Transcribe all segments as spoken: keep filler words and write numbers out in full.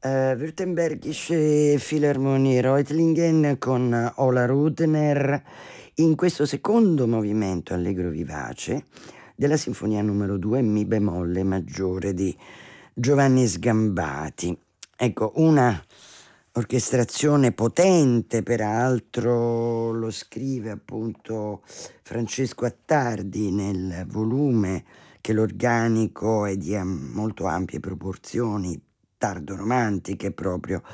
äh, Württembergische Philharmonie Reutlingen con Ola Rudner in questo secondo movimento allegro vivace della sinfonia numero due in mi bemolle maggiore di Giovanni Sgambati. Ecco, una orchestrazione potente, peraltro lo scrive appunto Francesco Attardi nel volume, che l'organico è di am- molto ampie proporzioni, tardo romantiche proprio,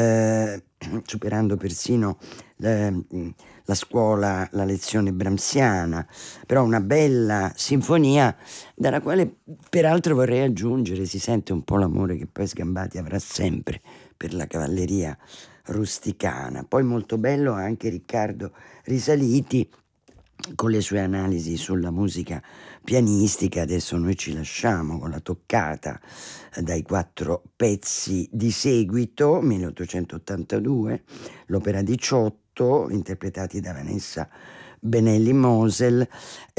eh, superando persino eh, la scuola, la lezione brahmsiana, però una bella sinfonia dalla quale peraltro vorrei aggiungere, si sente un po' l'amore che poi Sgambati avrà sempre per la cavalleria rusticana. Poi molto bello anche Riccardo Risaliti con le sue analisi sulla musica pianistica. Adesso noi ci lasciamo con la toccata dai quattro pezzi di seguito, milleottocentottantadue, l'opera diciotto, interpretati da Vanessa Benelli Mosel,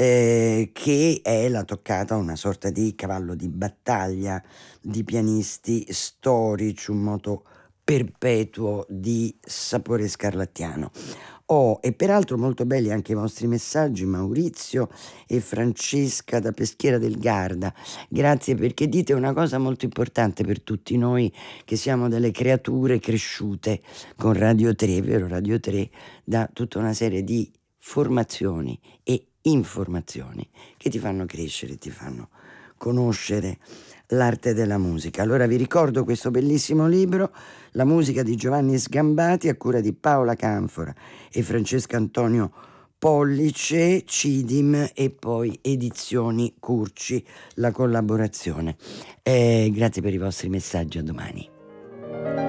eh, che è la toccata, una sorta di cavallo di battaglia di pianisti storici, un moto perpetuo di sapore scarlattiano. Oh, e peraltro molto belli anche i vostri messaggi, Maurizio e Francesca da Peschiera del Garda. Grazie, perché dite una cosa molto importante per tutti noi che siamo delle creature cresciute con Radio tre, vero? Radio tre dà tutta una serie di formazioni e informazioni che ti fanno crescere, ti fanno conoscere l'arte della musica. Allora vi ricordo questo bellissimo libro, La musica di Giovanni Sgambati, a cura di Paola Canfora e Francesco Antonio Pollice, Cidim e poi Edizioni Curci, la collaborazione. Eh, grazie per i vostri messaggi, a domani.